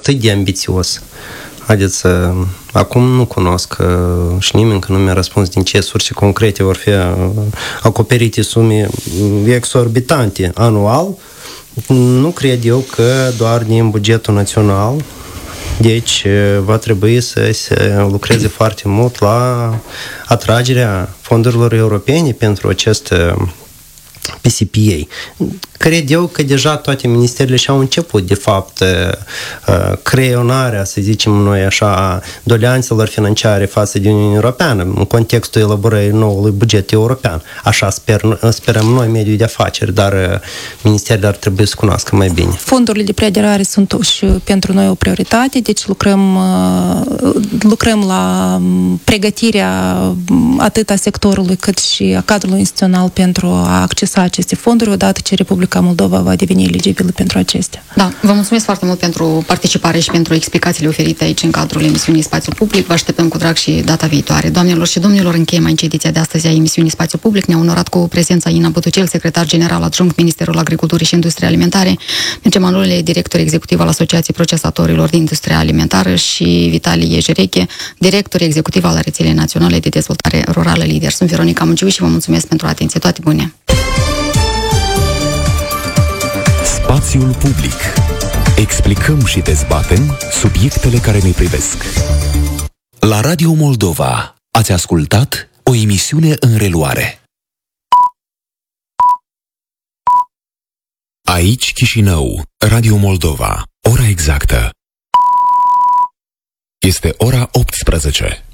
atât de ambițios. Haideți acum nu cunosc și nimeni că nu mi-a răspuns din ce surse concrete vor fi acoperite sume exorbitante anual. Nu cred eu că doar din bugetul național. Deci va trebui să se lucreze foarte mult la atragerea fondurilor europene pentru acest PCPA. Cred eu că deja toate ministerele și-au început, de fapt, creionarea, să zicem noi așa, doleanțelor financiare față de Uniunea Europeană, în contextul elaborării noului buget european. Așa sperăm noi, mediul de afaceri, dar ministerele ar trebui să cunoască mai bine. Fondurile de preaderare sunt și pentru noi o prioritate, deci lucrăm la pregătirea atât a sectorului cât și a cadrului instituțional pentru a accesa aceste fonduri, odată ce Republica Moldova va deveni eligibilă pentru acestea. Da, vă mulțumesc foarte mult pentru participare și pentru explicațiile oferite aici în cadrul emisiunii Spațiu Public. Vă așteptăm cu drag și data viitoare. Doamnelor și domnilor, încheiem aici ediția de astăzi a emisiunii Spațiu Public. Ne-a onorat cu prezența Ina Butucel, secretar general adjunct Ministerul Agriculturii și Industriei Alimentare, Mircea Manole, director executiv al Asociației Procesatorilor de Industrie Alimentară, și Vitalie Jereche, director executiv al Rețelei Naționale de Dezvoltare Rurală Lider. Sunt Veronica Munciu și vă mulțumesc pentru atenție. Toate bune! Spațiul public. Explicăm și dezbatem subiectele care ne privesc. La Radio Moldova ați ascultat o emisiune în reluare. Aici Chișinău, Radio Moldova. Ora exactă este ora 18.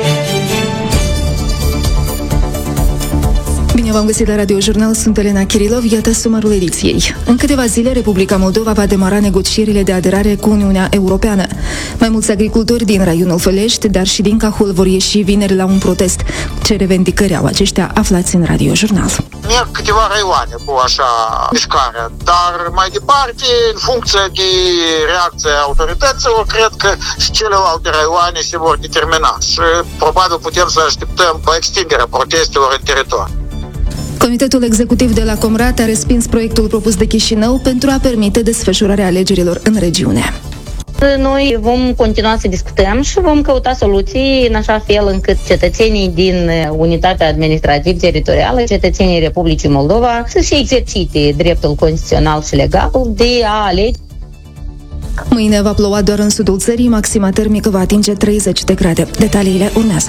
Bine v-am găsit la Radio Jurnal, sunt Elena Kirilov, iată sumarul ediției. În câteva zile, Republica Moldova va demara negocierile de aderare cu Uniunea Europeană. Mai mulți agricultori din raionul Fălești, dar și din Cahul vor ieși vineri la un protest. Ce revendicări au aceștia, aflați în Radio Jurnal. Merg câteva raioane cu așa mișcare, dar mai departe, în funcție de reacția autorităților, cred că și celelalte raioane se vor determina și probabil putem să așteptăm o extindere a protestelor în teritoriu. Comitetul executiv de la Comrat a respins proiectul propus de Chișinău pentru a permite desfășurarea alegerilor în regiune. Noi vom continua să discutăm și vom căuta soluții în așa fel încât cetățenii din unitatea administrativ-teritorială, cetățenii Republicii Moldova, să-și exercite dreptul constituțional și legal de a alege. Mâine va ploua doar în sudul țării, maxima termică va atinge 30 de grade. Detaliile urmează.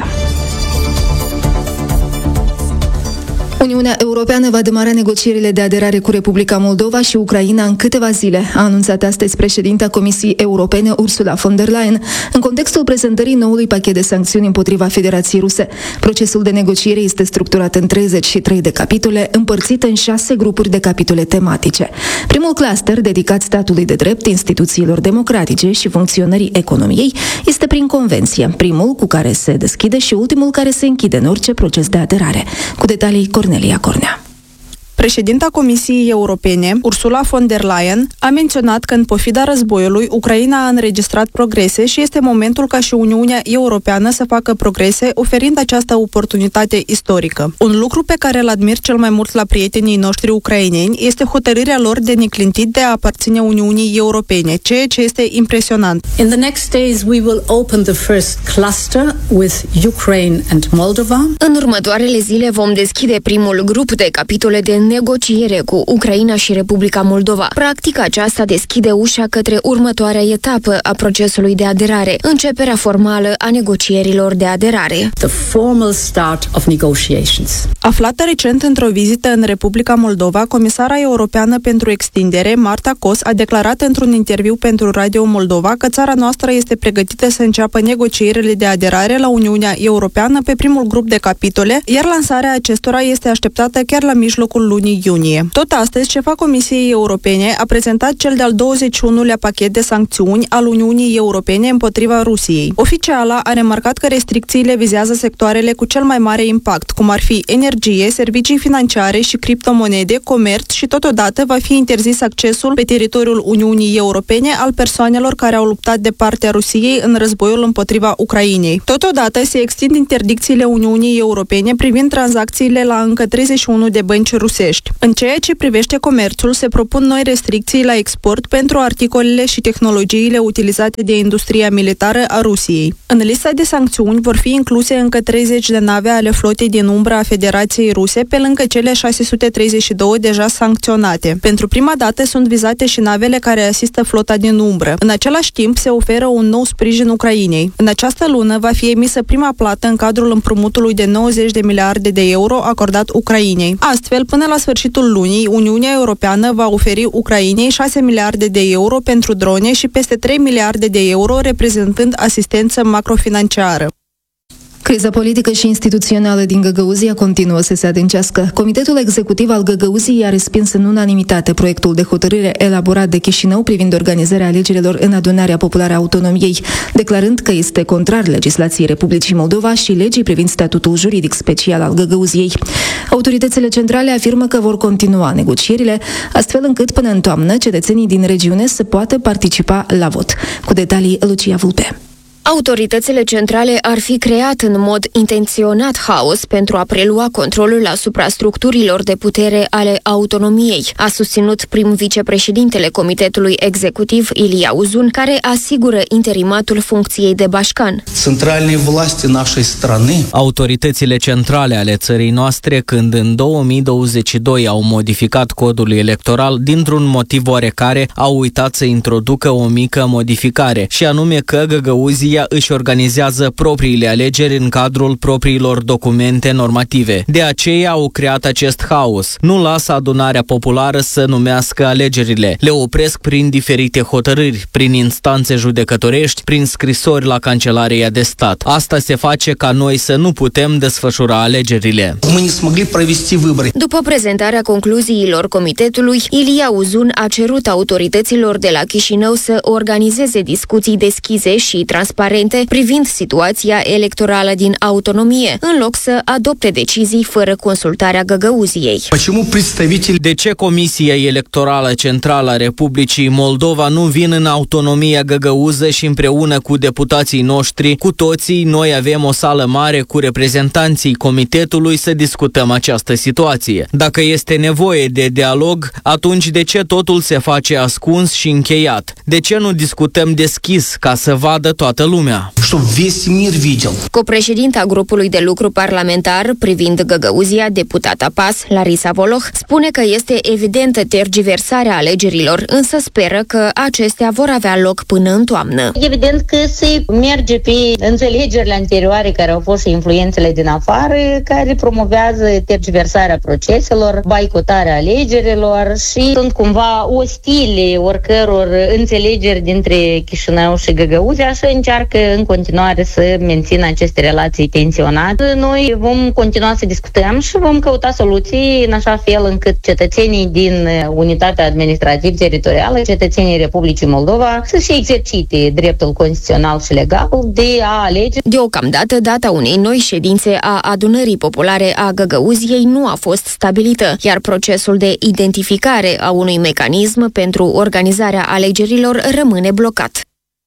Uniunea Europeană va demara negocierile de aderare cu Republica Moldova și Ucraina în câteva zile, a anunțat astăzi președinta Comisiei Europene Ursula von der Leyen, în contextul prezentării noului pachet de sancțiuni împotriva Federației Ruse. Procesul de negociere este structurat în 33 de capitole, împărțit în 6 grupuri de capitole tematice. Primul cluster, dedicat statului de drept, instituțiilor democratice și funcționării economiei, este prin convenție, primul cu care se deschide și ultimul care se închide în orice proces de aderare. Cu detalii, Cornelia Cornea. Președinta Comisiei Europene, Ursula von der Leyen, a menționat că în pofida războiului, Ucraina a înregistrat progrese și este momentul ca și Uniunea Europeană să facă progrese, oferind această oportunitate istorică. Un lucru pe care îl admir cel mai mult la prietenii noștri ucraineni este hotărârea lor de neclintit de a aparține Uniunii Europene, ceea ce este impresionant. In the next days we will open the first cluster with Ukraine and Moldova. În următoarele zile vom deschide primul grup de capitole de negociere cu Ucraina și Republica Moldova. Practic, aceasta deschide ușa către următoarea etapă a procesului de aderare, începerea formală a negocierilor de aderare. The formal start of negotiations. Aflată recent într-o vizită în Republica Moldova, comisara europeană pentru extindere, Marta Kos, a declarat într-un interviu pentru Radio Moldova că țara noastră este pregătită să înceapă negocierile de aderare la Uniunea Europeană pe primul grup de capitole, iar lansarea acestora este așteptată chiar la mijlocul lunii iunie. Tot astăzi, șefa Comisiei Europene a prezentat cel de-al 21-lea pachet de sancțiuni al Uniunii Europene împotriva Rusiei. Oficiala a remarcat că restricțiile vizează sectoarele cu cel mai mare impact, cum ar fi energie, servicii financiare și criptomonede, comerț și totodată va fi interzis accesul pe teritoriul Uniunii Europene al persoanelor care au luptat de partea Rusiei în războiul împotriva Ucrainei. Totodată se extind interdicțiile Uniunii Europene privind tranzacțiile la încă 31 de bănci rusești. rusești. În ceea ce privește comerțul, se propun noi restricții la export pentru articolele și tehnologiile utilizate de industria militară a Rusiei. În lista de sancțiuni vor fi incluse încă 30 de nave ale flotei din umbră a Federației Ruse, pe lângă cele 632 deja sancționate. Pentru prima dată sunt vizate și navele care asistă flota din umbră. În același timp, se oferă un nou sprijin Ucrainei. În această lună va fi emisă prima plată în cadrul împrumutului de 90 de miliarde de euro acordat Ucrainei. Astfel, până la sfârșitul lunii, Uniunea Europeană va oferi Ucrainei 6 miliarde de euro pentru drone și peste 3 miliarde de euro reprezentând asistență macrofinanciară. Criza politică și instituțională din Găgăuzia continuă să se adâncească. Comitetul executiv al Găgăuziei a respins în unanimitate proiectul de hotărâre elaborat de Chișinău privind organizarea alegerilor în Adunarea Populară a Autonomiei, declarând că este contrar legislației Republicii Moldova și legii privind statutul juridic special al Găgăuziei. Autoritățile centrale afirmă că vor continua negocierile, astfel încât până în toamnă cetățenii din regiune să poată participa la vot. Cu detalii, Lucia Vulpe. Autoritățile centrale ar fi creat în mod intenționat haos pentru a prelua controlul asupra structurilor de putere ale autonomiei, a susținut prim vicepreședintele Comitetului Executiv Ilia Uzun, care asigură interimatul funcției de bașcan. Autoritățile centrale ale țării noastre, când în 2022 au modificat codul electoral, dintr-un motiv oarecare, au uitat să introducă o mică modificare, și anume că Găgăuzia își organizează propriile alegeri în cadrul propriilor documente normative. De aceea au creat acest haos. Nu lasă Adunarea Populară să numească alegerile. Le opresc prin diferite hotărâri, prin instanțe judecătorești, prin scrisori la Kancelaria de Stat. Asta se face ca noi să nu putem desfășura alegerile. După prezentarea concluziilor comitetului, Ilia Uzun a cerut autorităților de la Chișinău să organizeze discuții deschise și transparente privind situația electorală din autonomie, în loc să adopte decizii fără consultarea Găgăuziei. De ce Comisia Electorală Centrală a Republicii Moldova nu vin în autonomia găgăuză și împreună cu deputații noștri, cu toții, noi avem o sală mare cu reprezentanții comitetului să discutăm această situație? Dacă este nevoie de dialog, atunci de ce totul se face ascuns și încheiat? De ce nu discutăm deschis ca să vadă toată lumea? Copreședinta grupului de lucru parlamentar privind Găgăuzia, deputata PAS, Larisa Voloh, spune că este evidentă tergiversarea alegerilor, însă speră că acestea vor avea loc până în toamnă. Evident că se merge pe înțelegerile anterioare care au fost și influențele din afară, care promovează tergiversarea proceselor, boicotarea alegerilor și sunt cumva ostile oricăror înțelegeri dintre Chișinău și Găgăuzia și încearcă în continuare să mențină aceste relații tensionate. Noi vom continua să discutăm și vom căuta soluții în așa fel încât cetățenii din unitatea administrativ-teritorială, cetățenii Republicii Moldova, să-și exercite dreptul constituțional și legal de a alege. Deocamdată, data unei noi ședințe a Adunării Populare a Găgăuziei nu a fost stabilită, iar procesul de identificare a unui mecanism pentru organizarea alegerilor rămâne blocat.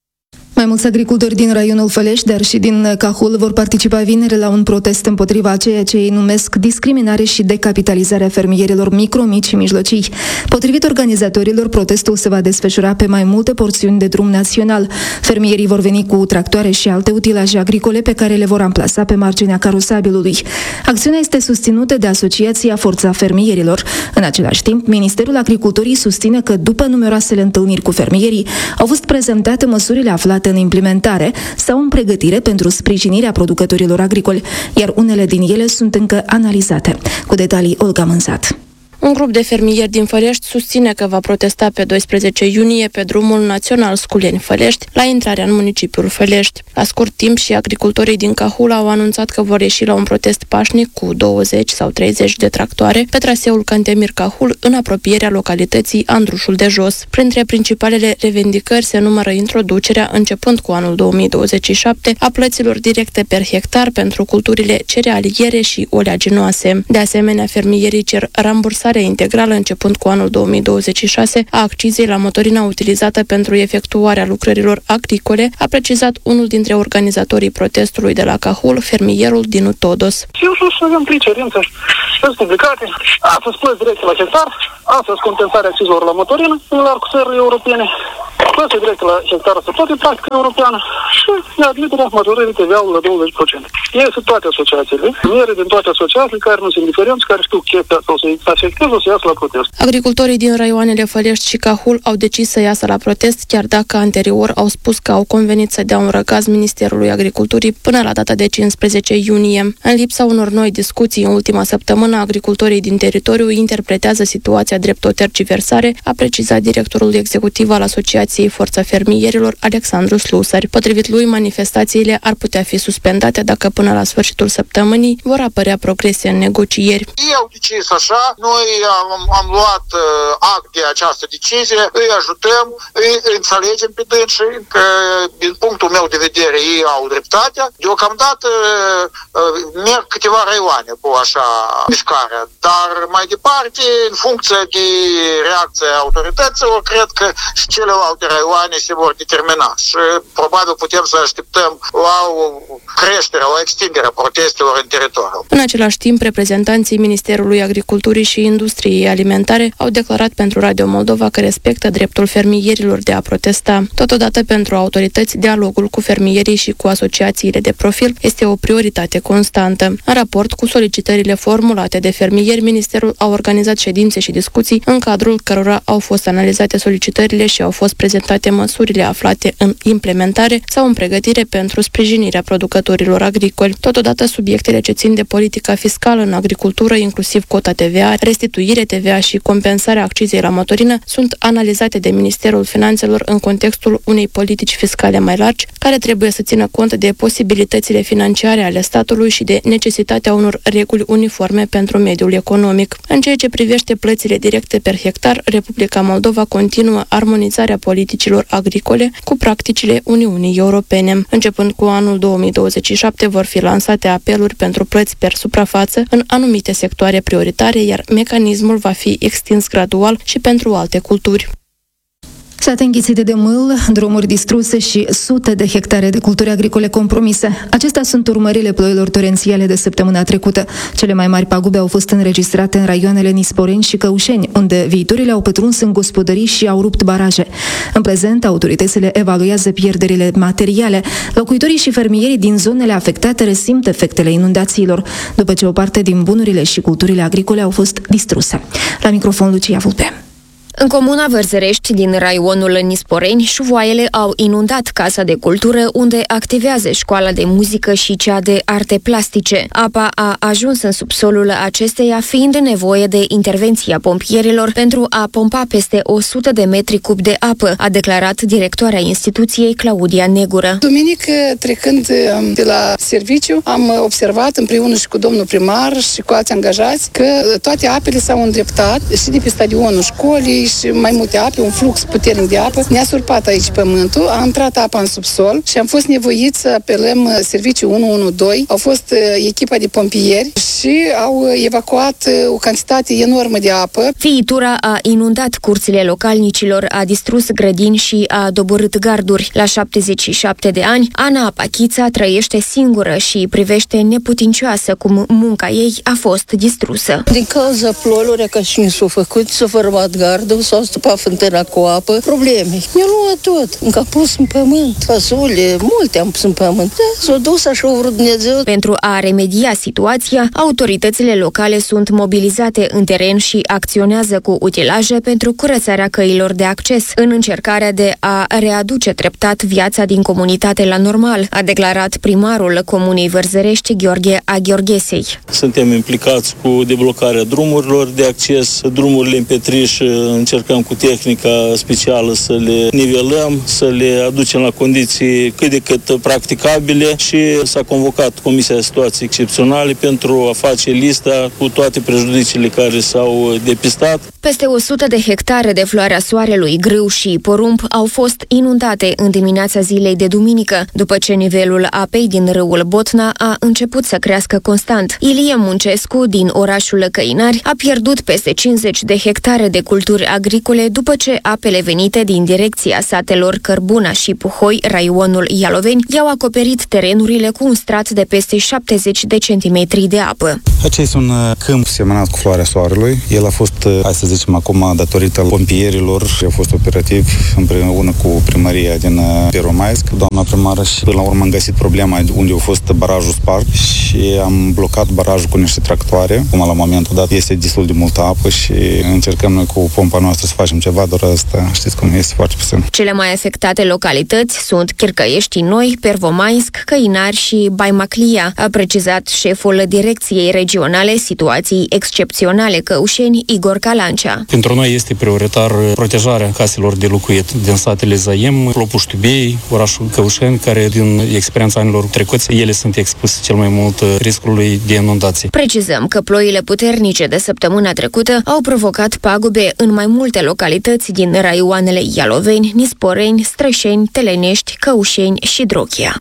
Mai mulți agricultori din raionul Fălești, dar și din Cahul, vor participa vineri la un protest împotriva ceea ce ei numesc discriminare și decapitalizarea fermierilor micro, mici și mijlocii. Potrivit organizatorilor, protestul se va desfășura pe mai multe porțiuni de drum național. Fermierii vor veni cu tractoare și alte utilaje agricole pe care le vor amplasa pe marginea carosabilului. Acțiunea este susținută de Asociația Forța Fermierilor. În același timp, Ministerul Agriculturii susține că după numeroasele întâlniri cu fermierii, au fost prezentate măsurile aflate în implementare sau în pregătire pentru sprijinirea producătorilor agricoli, iar unele din ele sunt încă analizate. Cu detalii, Olga Mânzat. Un grup de fermieri din Fălești susține că va protesta pe 12 iunie pe drumul național Sculeni-Fălești, la intrarea în municipiul Fălești. La scurt timp și agricultorii din Cahul au anunțat că vor ieși la un protest pașnic cu 20 sau 30 de tractoare pe traseul Cantemir-Cahul, în apropierea localității Andrușul de Jos. Printre principalele revendicări se numără introducerea, începând cu anul 2027, a plăților directe per hectar pentru culturile cerealiere și oleaginoase. De asemenea, fermierii cer rambursarea rambursarea integrală începând cu anul 2026 a accizei la motorina utilizată pentru efectuarea lucrărilor agricole, a precizat unul dintre organizatorii protestului de la Cahul, fermierul Dinu Todos. Eu știu să avem 3 cerințe, sunt publicate, astăzi plăți directe la hectar, astăzi compensarea accizelor la motorină, în larg cu țările europene, plăți directe la hectar să toate practica europeană și admiterea măturării TVA-ului la 20%. Este toate asociațiile, miere din toate asociațiile care nu sunt diferenți, care știu chestia sau să afecteze, o să iasă la protest. Agricultorii din raioanele Fălești și Cahul au decis să iasă la protest, chiar dacă anterior au spus că au convenit să dea un răgaz Ministerului Agriculturii până la data de 15 iunie. În lipsa unor noi discuții în ultima săptămână, agricultorii din teritoriu interpretează situația drept o tergiversare, a precizat directorul executiv al Asociației Forța Fermierilor, Alexandru Slusari. Potrivit lui, manifestațiile ar putea fi suspendate dacă până la sfârșitul săptămânii vor apărea progrese în negocieri. Ei au decis așa, noi am luat act de această decizie, îi ajutăm, îi înțelegem pe dânsii, că din punctul meu de vedere ei au dreptatea. Deocamdată merg câteva raioane cu așa mișcarea, dar mai departe, în funcție de reacția autorităților, cred că și celelalte raioane se vor determina și probabil putem să așteptăm la o creștere, la o extindere a protestelor în teritoriu. În același timp, reprezentanții Ministerului Agriculturii și Industriei Alimentare au declarat pentru Radio Moldova că respectă dreptul fermierilor de a protesta. Totodată, pentru autorități, dialogul cu fermierii și cu asociațiile de profil este o prioritate constantă. În raport cu solicitările formulate de fermieri, Ministerul a organizat ședințe și discuții în cadrul cărora au fost analizate solicitările și au fost prezentate măsurile aflate în implementare sau în pregătire pentru sprijinirea producătorilor agricoli. Totodată, subiectele ce țin de politica fiscală în agricultură, inclusiv cota TVA, restituire TVA și compensarea accizei la motorină, sunt analizate de Ministerul Finanțelor în contextul unei politici fiscale mai largi, care trebuie să țină cont de posibilitățile financiare ale statului și de necesitatea unor reguli uniforme pentru mediul economic. În ceea ce privește plățile directe per hectar, Republica Moldova continuă armonizarea politicilor agricole cu practicile Uniunii Europene. Începând cu anul 2027 vor fi lansate apeluri pentru plăți per suprafață în anumite sectoare prioritare, iar mecanismul va fi extins gradual și pentru alte culturi. Sate înghițite de mâl, drumuri distruse și sute de hectare de culturi agricole compromise. Acestea sunt urmările ploilor torențiale de săptămâna trecută. Cele mai mari pagube au fost înregistrate în raioanele Nisporeni și Căușeni, unde viiturile au pătruns în gospodării și au rupt baraje. În prezent, autoritățile evaluează pierderile materiale. Locuitorii și fermierii din zonele afectate resimt efectele inundațiilor, după ce o parte din bunurile și culturile agricole au fost distruse. La microfon, Lucia Vulpe. În comuna Vărzărești, din raionul Nisporeni, șuvoaiele au inundat Casa de Cultură, unde activează școala de muzică și cea de arte plastice. Apa a ajuns în subsolul acesteia, fiind nevoie de intervenția pompierilor pentru a pompa peste 100 de metri cub de apă, a declarat directoarea instituției, Claudia Negură. Duminică, trecând de la serviciu, am observat împreună și cu domnul primar și cu alți angajați că toate apele s-au îndreptat și de pe stadionul școlii și mai multe ape, un flux puternic de apă. Ne-a surpat aici pământul, a intrat apa în subsol și am fost nevoiți să apelăm serviciul 112. Au fost echipa de pompieri și au evacuat o cantitate enormă de apă. Fiitura a inundat curțile localnicilor, a distrus grădini și a doborât garduri. La 77 de ani, Ana Apachița trăiește singură și privește neputincioasă cum munca ei a fost distrusă. Din cauza ploilor, ca și s-au făcut, s-a format gardul, s-a stupat fântâna cu apă, probleme. Mi-a luat tot, încă pus în pământ, fasole, multe am pus în pământ. S-a dus așa o vrut Dumnezeu. Pentru a remedia situația, autoritățile locale sunt mobilizate în teren și acționează cu utilaje pentru curățarea căilor de acces, în încercarea de a readuce treptat viața din comunitate la normal, a declarat primarul Comunei Vărzărești, Gheorghe Agheorghesei. Suntem implicați cu deblocarea drumurilor de acces, drumurile în Petriș, în încercăm cu tehnica specială să le nivelăm, să le aducem la condiții cât de cât practicabile și s-a convocat Comisia de Situații Excepționale pentru a face lista cu toate prejudiciile care s-au depistat. Peste 100 de hectare de floarea soarelui, grâu și porumb au fost inundate în dimineața zilei de duminică, după ce nivelul apei din râul Botna a început să crească constant. Ilie Muncescu, din orașul Căinari, a pierdut peste 50 de hectare de culturi agricole după ce apele venite din direcția satelor Cărbuna și Puhoi, raionul Ialoveni, i-au acoperit terenurile cu un strat de peste 70 de centimetri de apă. Acesta este un câmp semănat cu floarea soarelui. El a fost, hai să zicem acum, datorită pompierilor. A fost operativ împreună cu primăria din Peromaisk, doamna primară, și până la urmă am găsit problema unde a fost barajul spart și am blocat barajul cu niște tractoare. Acum, la momentul dat, este destul de multă apă și încercăm noi cu pompa noastră să facem ceva, doar asta, știți cum este, foarte puțin. Cele mai afectate localități sunt Chircăiești Noi, Pervomaisk, Căinari și Baimaclia, a precizat șeful Direcției Regionale Situații Excepționale Căușeni, Igor Calancea. Pentru noi este prioritar protejarea caselor de locuit din satele Zaim, Plopuș-Tubiei, orașul Căușeni, care din experiența anilor trecuți, ele sunt expuse cel mai mult riscului de inundații. Precizăm că ploile puternice de săptămâna trecută au provocat pagube în mai multe localități din raioanele Ialoveni, Nisporeni, Strășeni, Telenești, Căușeni și Drochia.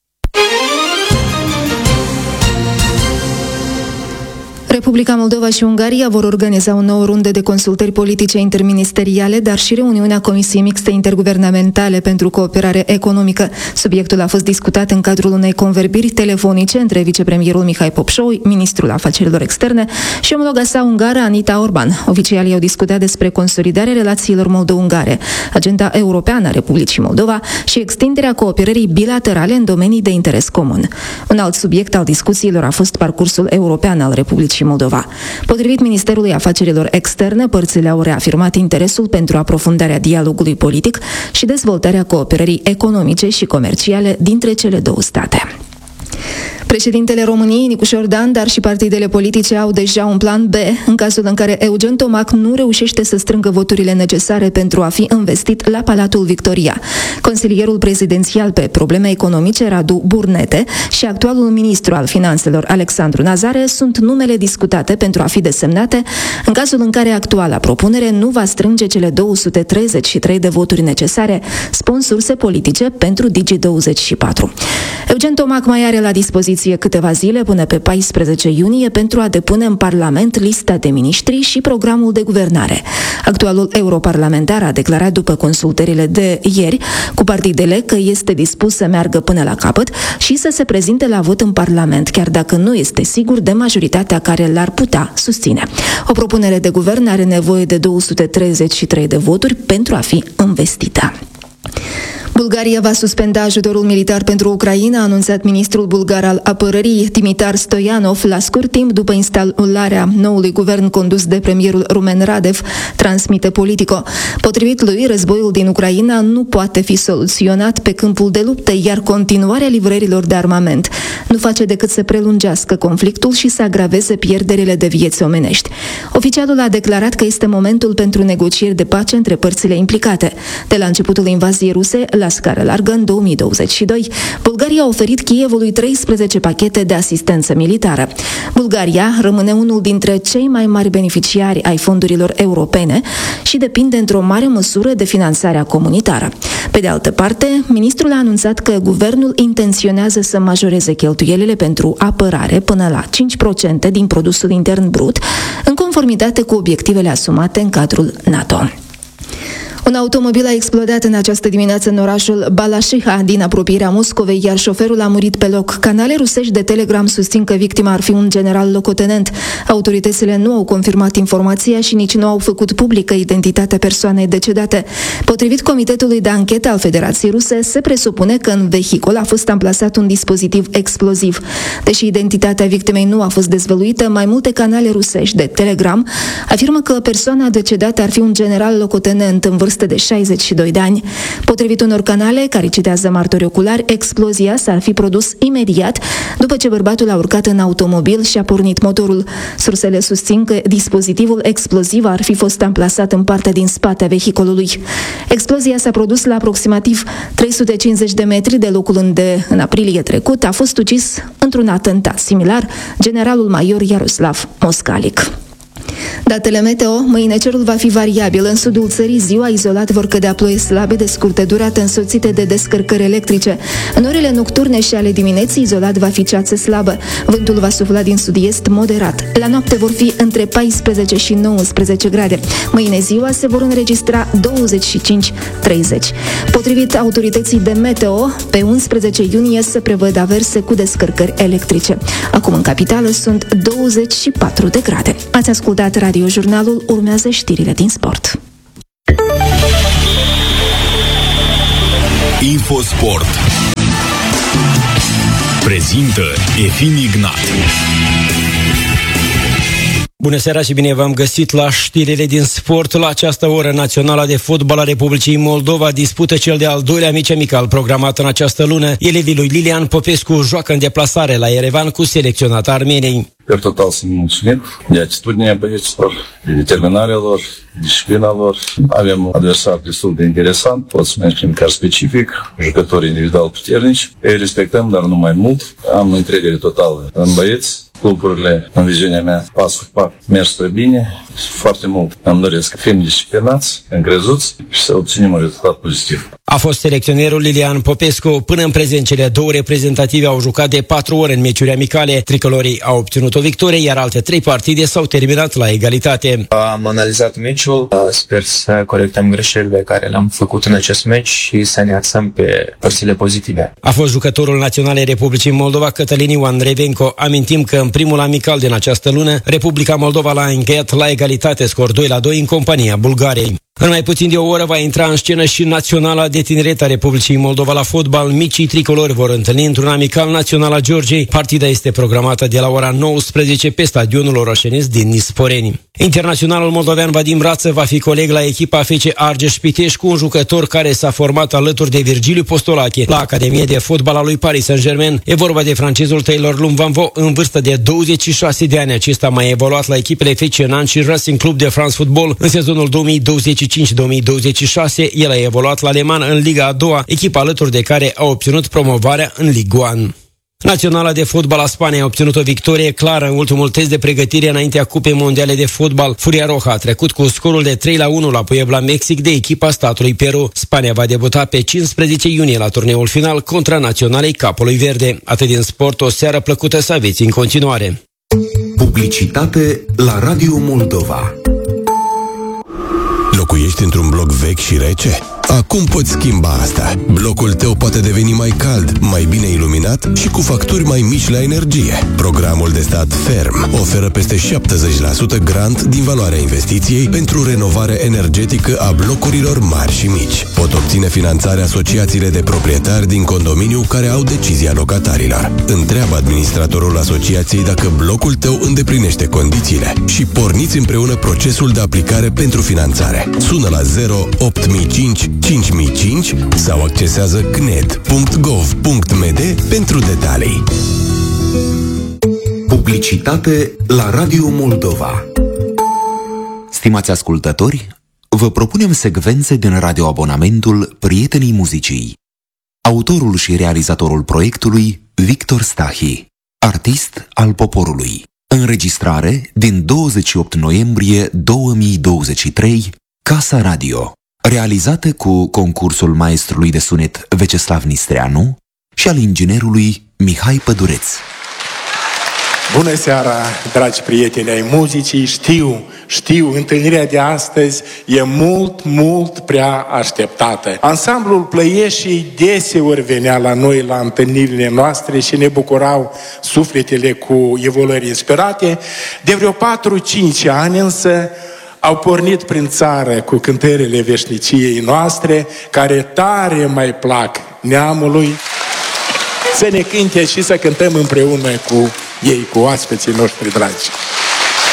Republica Moldova și Ungaria vor organiza o nouă rundă de consultări politice interministeriale, dar și reuniunea Comisiei Mixte Interguvernamentale pentru Cooperare Economică. Subiectul a fost discutat în cadrul unei convorbiri telefonice între vicepremierul Mihai Popșoi, ministrul afacerilor externe, și omologa sa ungară Anita Orban. Oficialii au discutat despre consolidarea relațiilor moldo-ungare, agenda europeană a Republicii Moldova și extinderea cooperării bilaterale în domenii de interes comun. Un alt subiect al discuțiilor a fost parcursul european al Republicii Moldova. Potrivit Ministerului Afacerilor Externe, părțile au reafirmat interesul pentru aprofundarea dialogului politic și dezvoltarea cooperării economice și comerciale dintre cele două state. Președintele României, Nicușor Dan, dar și partidele politice au deja un plan B în cazul în care Eugen Tomac nu reușește să strângă voturile necesare pentru a fi investit la Palatul Victoria. Consilierul prezidențial pe probleme economice, Radu Burnete, și actualul ministru al finanțelor, Alexandru Nazare, sunt numele discutate pentru a fi desemnate în cazul în care actuala propunere nu va strânge cele 233 de voturi necesare, spun surse politice pentru Digi24. Eugen Tomac mai are la dispoziție câteva zile până pe 14 iunie pentru a depune în Parlament lista de miniștri și programul de guvernare. Actualul europarlamentar a declarat după consultările de ieri cu partidele că este dispus să meargă până la capăt și să se prezinte la vot în Parlament, chiar dacă nu este sigur de majoritatea care l-ar putea susține. O propunere de guvern are nevoie de 233 de voturi pentru a fi investită. Bulgaria va suspenda ajutorul militar pentru Ucraina, a anunțat ministrul bulgar al apărării, Dimitar Stoianov, la scurt timp după instalarea noului guvern condus de premierul rumen Radev, transmite Politico. Potrivit lui, războiul din Ucraina nu poate fi soluționat pe câmpul de luptă, iar continuarea livrărilor de armament nu face decât să prelungească conflictul și să agraveze pierderile de vieți omenești. Oficialul a declarat că este momentul pentru negocieri de pace între părțile implicate. De la începutul invaziei ruse, la scară largă, în 2022, Bulgaria a oferit Kievului 13 pachete de asistență militară. Bulgaria rămâne unul dintre cei mai mari beneficiari ai fondurilor europene și depinde într-o mare măsură de finanțarea comunitară. Pe de altă parte, ministrul a anunțat că guvernul intenționează să majoreze cheltuielile pentru apărare până la 5% din produsul intern brut, în conformitate cu obiectivele asumate în cadrul NATO. Un automobil a explodat în această dimineață în orașul Balashiha, din apropierea Moscovei, iar șoferul a murit pe loc. Canale rusești de Telegram susțin că victima ar fi un general locotenent. Autoritățile nu au confirmat informația și nici nu au făcut publică identitatea persoanei decedate. Potrivit Comitetului de Anchetă al Federației Ruse, se presupune că în vehicul a fost amplasat un dispozitiv exploziv. Deși identitatea victimei nu a fost dezvăluită, mai multe canale rusești de Telegram afirmă că persoana decedată ar fi un general locotenent în vârstă vârstă de 62 de ani. Potrivit unor canale care citează martori oculari, explozia s-ar fi produs imediat după ce bărbatul a urcat în automobil și a pornit motorul. Sursele susțin că dispozitivul exploziv ar fi fost amplasat în partea din spate a vehiculului. Explozia s-a produs la aproximativ 350 de metri de locul unde, în aprilie trecut, a fost ucis într-un atentat similar generalul major Iaroslav Moscalic. Datele meteo, mâine cerul va fi variabil. În sudul țării, ziua izolat vor cădea ploi slabe de scurtă durată însoțite de descărcări electrice. În orele nocturne și ale dimineții, izolat va fi ceață slabă. Vântul va sufla din sud-est moderat. La noapte vor fi între 14 și 19 grade. Mâine ziua se vor înregistra 25-30. Potrivit autorității de meteo, pe 11 iunie se prevăd averse cu descărcări electrice. Acum în capitală sunt 24 de grade. Ați ascultat Radio-Jurnalul, urmează știrile din sport. Infosport prezintă Efim Ignat. Bună seara și bine v-am găsit la știrile din sport. La această oră, Naționala de Fotbal a Republicii Moldova dispută cel de-al doilea meci amical programat în această lună. Elevii lui Lilian Popescu joacă în deplasare la Yerevan cu selecționata Armeniei. Per total sunt mulțumit de atitudinea băieților, de determinarea lor, disciplina lor. Avem adversar destul de interesant, pot să mergem chiar specific, jucători individual puternici. Îi respectăm, dar nu mai mult. Am încredere totală în băieți. Cluburile, în viziunea mea, pas cu pas, merg spre bine. Foarte mult îmi doresc să fim disciplinați, încrezuți și să obținem un rezultat pozitiv. A fost selecționerul Lilian Popescu. Până în prezent, cele două reprezentative au jucat de 4 ori în meciuri amicale. Tricolorii au obținut o victorie, iar alte 3 partide s-au terminat la egalitate. Am analizat meciul, sper să corectăm greșelile care le-am făcut în acest meci și să ne axăm pe părțile pozitive. A fost jucătorul național al Republicii Moldova, Cătălin Ioan Revenco. Amintim că în primul amical din această lună, Republica Moldova l-a încheiat la egalitate, scor 2-2 în compania Bulgariei. În mai puțin de o oră va intra în scenă și Naționala de Tineret a Republicii Moldova la fotbal. Micii tricolori vor întâlni într-un amical național a Georgiei. Partida este programată de la ora 19 pe stadionul Oroșenesc din Nisporeni. Internaționalul moldovean Vadim Rață va fi coleg la echipa FC Argeș Pitești cu un jucător care s-a format alături de Virgiliu Postolache la Academie de Fotbal a lui Paris Saint-Germain. E vorba de francezul Taylor Lumvanvo, în vârstă de 26 de ani. Acesta mai evoluat la echipele FC Nantes și Racing Club de France Football în sezonul 2025-2026. El a evoluat la Le Mans în Liga a doua, echipa alături de care a obținut promovarea în Ligue 1. Naționala de Fotbal a Spaniei a obținut o victorie clară în ultimul test de pregătire înaintea Cupei Mondiale de Fotbal. Furia Roja a trecut cu scorul de 3-1 la Puebla, Mexic, de echipa statului Peru. Spania va debuta pe 15 iunie la turneul final contra Naționalei Capului Verde. Atât din sport, o seară plăcută să aveți în continuare. Publicitate la Radio Moldova. Locuiești într-un bloc vechi și rece? Acum poți schimba asta. Blocul tău poate deveni mai cald, mai bine iluminat și cu facturi mai mici la energie. Programul de stat Ferm oferă peste 70% grant din valoarea investiției pentru renovare energetică a blocurilor mari și mici. Pot obține finanțare asociațiile de proprietari din condominiu care au decizia locatarilor. Întreabă administratorul asociației dacă blocul tău îndeplinește condițiile și porniți împreună procesul de aplicare pentru finanțare. Sună la 08005 5005 sau accesează cned.gov.md pentru detalii. Publicitate la Radio Moldova. Stimați ascultători, vă propunem secvențe din radioabonamentul Prietenii Muzicii. Autorul și realizatorul proiectului, Victor Stahi, artist al poporului. Înregistrare din 28 noiembrie 2023, Casa Radio. Realizată cu concursul maestrului de sunet Veceslav Nistreanu și al inginerului Mihai Pădureț. Bună seara, dragi prieteni ai muzicii! Știu, întâlnirea de astăzi e mult prea așteptată. Ansamblul Plăieșii deseori venea la noi la întâlnirile noastre și ne bucurau sufletele cu evoluări inspirate. De vreo 4-5 ani însă au pornit prin țară cu cântările veșniciei noastre, care tare mai plac neamului, să ne cânte și să cântăm împreună cu ei, cu oaspeții noștri dragi.